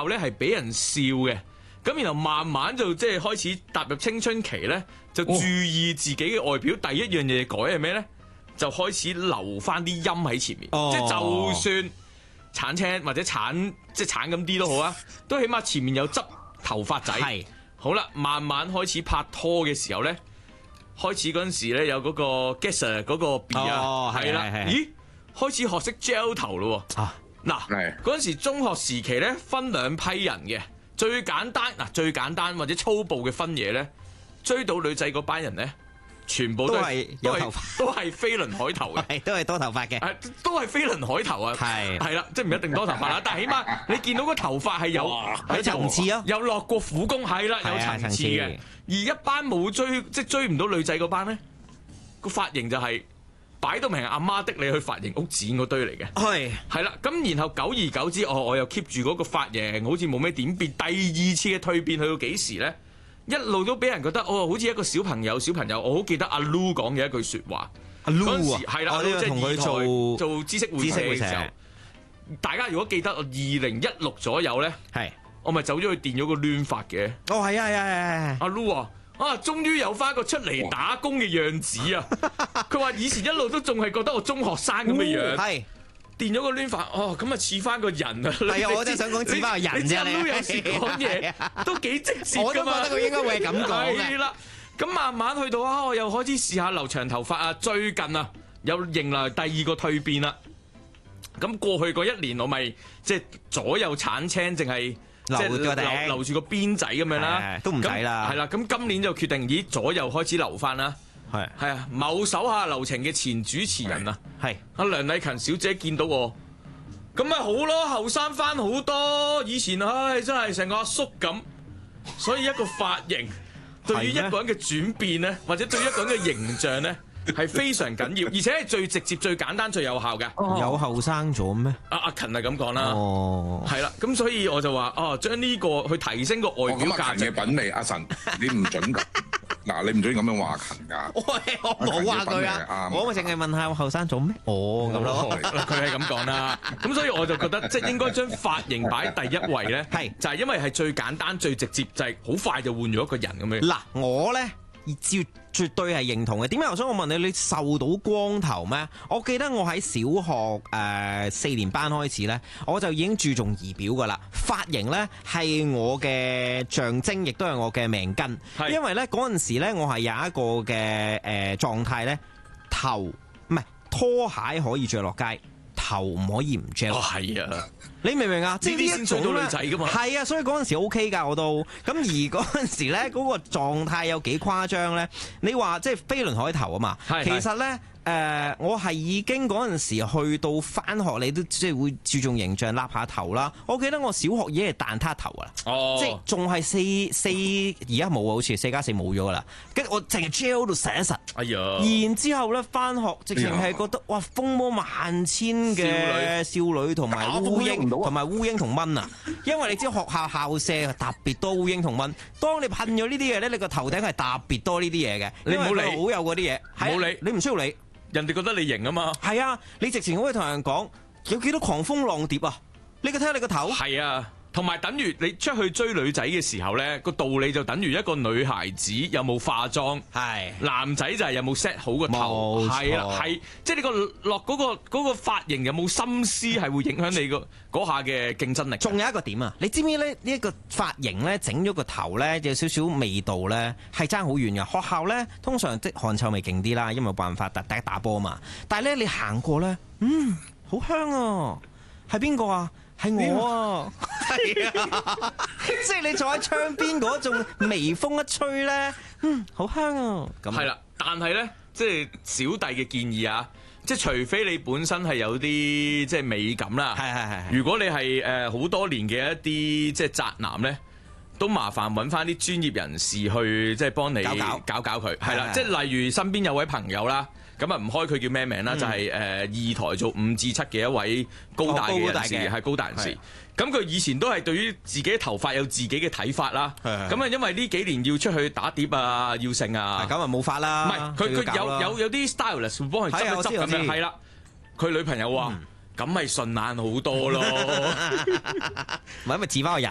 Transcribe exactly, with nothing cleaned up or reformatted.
校咧係俾人笑嘅，咁然後慢慢就即係開始踏入青春期咧，就注意自己嘅外表。第一樣嘢改係咩咧？就開始留翻啲音喺前面， 哦、 即係就算鏟青或者鏟即係鏟咁啲都好啊，都起碼前面有執頭髮仔。 係好啦，慢慢開始拍拖嘅時候咧，開始嗰陣時咧有嗰個 Gesser 嗰個 B 啊，係啦，咦，開始學識 gel 頭咯喎。 啊嗱，嗰陣時中學時期咧分兩批人嘅，最簡單嗱最簡單或者粗暴嘅分野咧，追到女仔嗰班人咧，全部都係有頭髮， 都係飛輪海頭嘅， 都係多頭髮嘅， 都係飛輪海頭啊，係係啦，即係唔一定多頭髮啦，但係起碼你見到個頭髮係有有層次啊， 有落過苦功，係啦，有層次嘅。而一班冇追即係追唔到女仔嗰班咧，個髮型就係。擺到明係阿媽的你去髮型屋剪嗰堆嚟嘅，係係啦，咁然後久而久之，我我又 keep 住嗰個髮型，好似冇咩點變。第二次嘅蛻變去到幾時咧？一路都俾人覺得哦，好似一個小朋友。小朋友，我好記得阿 Lu 講嘅一句説話。 阿 Lu 啊， 係啦， 我呢個同佢做做知識會社嘅時候，大家如果記得，二零一六左右咧，係我咪走咗去電咗個攣髮嘅。 哦，係啊，係啊，係啊， 阿 Lu 啊。啊！終於有翻個出嚟打工嘅樣子啊！佢話以前一路都仲係覺得我中學生咁嘅樣，係電咗個攣髮，哦咁啊似翻個人啊！ 係啊，我真係想講似翻個人啫， 你都有時講嘢都幾直接㗎嘛， 我都覺得佢應該會係咁講嘅。 係啦，咁慢慢去到啊，我又開始試下留長頭髮啊！最近啊，又迎來第二個蛻變啦。咁過去嗰一年我咪即係左右鏟青，淨係。即係留留住個辮仔咁樣啦， 都唔使啦。係啦，咁今年就決定，咦，左右開始留翻啦。係係啊，某手下留情嘅前主持人啊，係阿梁麗勤小姐見到我，咁咪好咯，後生翻好多。以前唉真係成個阿叔咁，所以一個髮型對於一個人嘅轉變咧，或者對於一個人嘅形象咧。係非常緊要，而且係最直接、最簡單、最有效嘅。 哦、有後生咗咩？ 阿阿勤係咁講啦。 哦， 係啦，咁所以我就話，哦，將呢個去提升個外表價值。 阿勤嘅品味，阿神，你唔準㗎。嗱，你唔準咁樣話阿勤㗎。 喂，我冇話佢啊，我咪淨係問下後生咗咩？哦，咁咯， 佢係咁講啦。咁所以我就覺得，即係應該將髮型擺第一位咧，係就係因為係最簡單、最直接，就係好快就換咗一個人咁樣。 嗱，我咧。絕絕對係認同嘅。點解我想我問你，你受到光頭咩？我記得我喺小學誒四年班開始呢，我就已經注重儀表噶啦。髮型呢係我嘅象徵，亦都係我嘅命根。因為呢嗰陣時呢，我係有一個嘅誒狀態呢，頭唔係拖鞋可以着落街，頭唔可以唔着。 哦，係啊。 你明唔明啊？即係呢一種到女仔噶嘛？ 係啊，所以嗰陣時 O K 㗎，我都咁而嗰陣時咧，嗰、嗰個狀態有幾誇張咧？你話即係飛輪海頭啊嘛？其實咧。誒、呃，我係已經嗰陣時去到返學，你都即係會注重形象，笠下頭啦。我記得我小學已經係蛋撻頭啦，哦、即係仲係四四，而家冇啊，好似四加四冇咗噶啦。跟住我淨係 gel 到實一實。哎呀！然之後咧，返學直情係覺得、哎、哇，風魔萬千嘅少女同埋烏蠅，同埋烏蠅同蚊啊！因為你知學校校舍特別多烏蠅同蚊，當你噴咗呢啲嘢咧，你個頭頂係特別多呢啲嘢嘅。 你唔好理， 好有嗰啲嘢， 唔好理， 你唔需要理。 人哋覺得你型啊嘛， 係啊，你直情可以同人講有幾多狂蜂浪蝶啊？你個睇下你個頭， 係啊，同埋等於你出去追女仔嘅時候咧，個道理就等於一個女孩子有冇化妝，係男仔就係有冇 set 好個頭，係啦，係即係你個落嗰個嗰個髮型有冇心思，係會影響你個嗰下嘅競爭力。仲有一個點啊，你知唔知咧？呢一個髮型咧，整咗個頭咧，有少少味道咧，係爭好遠嘅。學校咧，通常即汗臭味勁啲啦，因為冇辦法，大家打波嘛。但係咧，你行過咧，嗯，好香啊，係邊個啊？係我啊，係啊，即係你坐喺窗邊嗰種微風一吹咧，嗯，好香啊。咁係啦，但係咧，即係小弟嘅建議啊，即係除非你本身係有啲即係美感啦，係係係。如果你係誒好多年嘅一啲即係宅男咧，都麻煩揾翻啲專業人士去即係幫你搞搞搞搞佢，係啦，即係例如身邊有位朋友啦。咁啊唔開佢叫咩名啦？嗯、就係、是、誒、呃、二台做五至七嘅一位高大嘅人士，係、哦、高大人士。咁佢以前都係對於自己頭髮有自己嘅睇法啦。咁啊，因為呢幾年要出去打碟啊，要剩啊， 咁啊冇法啦。 唔係佢佢有有有啲 stylist 會幫佢執一執咁樣，係啦。佢女朋友話：咁咪順眼好多咯。 唔係咪似翻個人